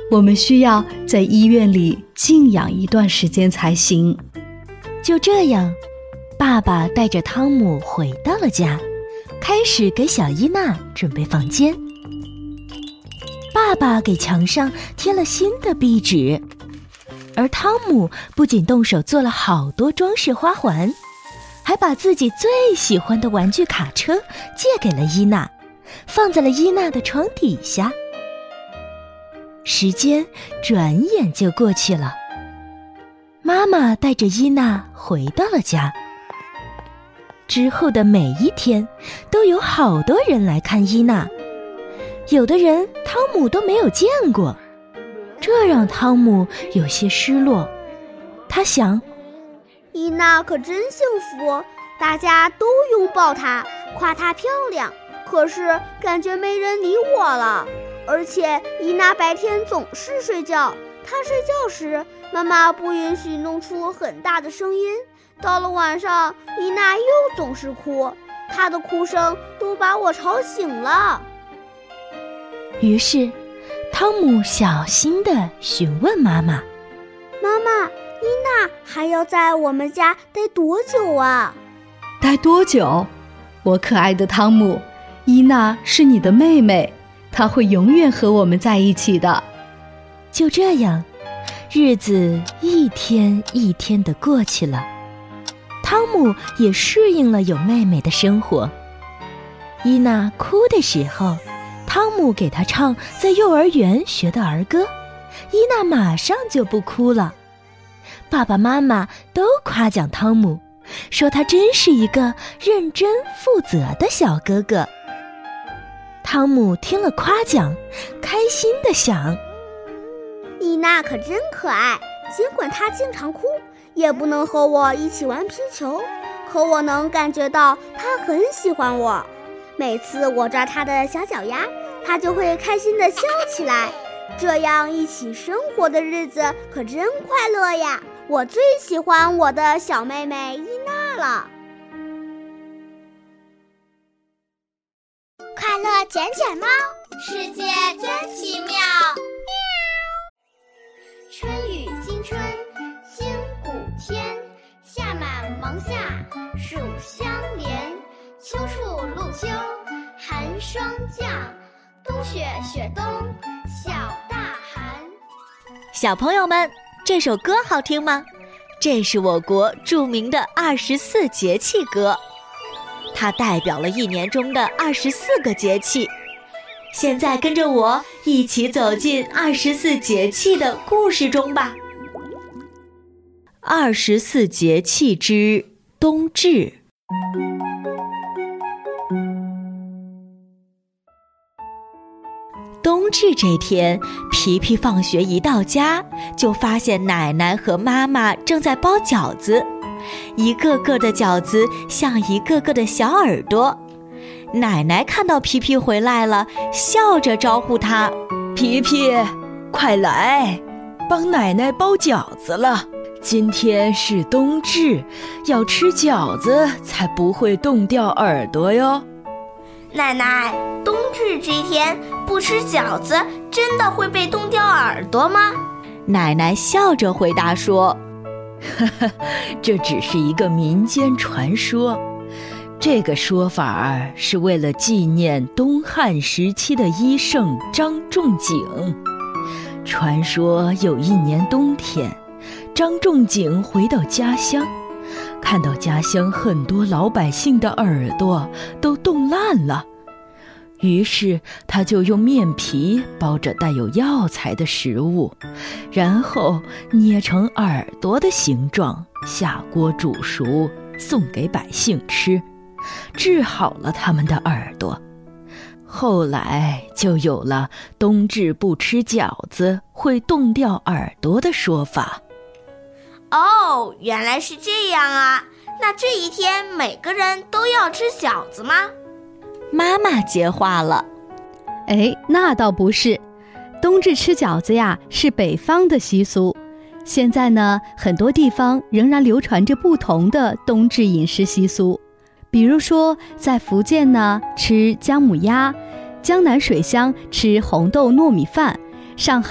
我们需要在医院里静养一段时间才行。 就这样，爸爸带着汤姆回到了家，开始给小伊娜准备房间。爸爸给墙上贴了新的壁纸，而汤姆不仅动手做了好多装饰花环，还把自己最喜欢的玩具卡车借给了伊娜，放在了伊娜的床底下。时间转眼就过去了，妈妈带着伊娜回到了家。之后的每一天，都有好多人来看伊娜，有的人汤姆都没有见过，这让汤姆有些失落。他想， 伊娜可真幸福，大家都拥抱她，夸她漂亮，可是感觉没人理我了。而且伊娜白天总是睡觉，她睡觉时，妈妈不允许弄出很大的声音。到了晚上，伊娜又总是哭，她的哭声都把我吵醒了。 于是，汤姆小心地询问妈妈：“ 妈妈，伊娜还要在我们家待多久啊？”“ 待多久？我可爱的汤姆，伊娜是你的妹妹，她会永远和我们在一起的。” 就这样，日子一天一天地过去了，汤姆也适应了有妹妹的生活。伊娜哭的时候，汤姆给她唱在幼儿园学的儿歌，伊娜马上就不哭了。爸爸妈妈都夸奖汤姆，说他真是一个认真负责的小哥哥。汤姆听了夸奖，开心地想， 伊娜可真可爱，尽管她经常哭，也不能和我一起玩皮球，可我能感觉到她很喜欢我。每次我抓她的小脚丫，她就会开心地笑起来。这样一起生活的日子可真快乐呀！我最喜欢我的小妹妹伊娜了。 快乐捡捡猫，世界真奇妙。春雨惊春清谷天，夏满芒夏暑相连，秋处露秋寒霜降，冬雪雪冬小大寒。 小朋友们，这首歌好听吗？这是我国著名的24节气歌，它代表了一年中的24个节气。现在跟着我一起走进24节气的故事中吧。24节气之冬至。冬至这天，皮皮放学一到家，就发现奶奶和妈妈正在包饺子，一个个的饺子像一个个的小耳朵。奶奶看到皮皮回来了，笑着招呼他：“ 皮皮，快来，帮奶奶包饺子了。今天是冬至，要吃饺子才不会冻掉耳朵哟。” 奶奶，冬至这天不吃饺子，真的会被冻掉耳朵吗？ 奶奶笑着回答说：“ 这只是一个民间传说。这个说法是为了纪念东汉时期的医圣张仲景。传说有一年冬天，张仲景回到家乡，看到家乡很多老百姓的耳朵都冻烂了，于是他就用面皮包着带有药材的食物，然后捏成耳朵的形状，下锅煮熟，送给百姓吃，治好了他们的耳朵。后来就有了冬至不吃饺子会冻掉耳朵的说法。 哦，原来是这样啊！那这一天每个人都要吃饺子吗？ 妈妈接话了：“ 那倒不是，冬至吃饺子呀是北方的习俗。现在呢，很多地方仍然流传着不同的冬至饮食习俗。比如说，在福建呢，吃姜母鸭；江南水乡吃红豆糯米饭；上海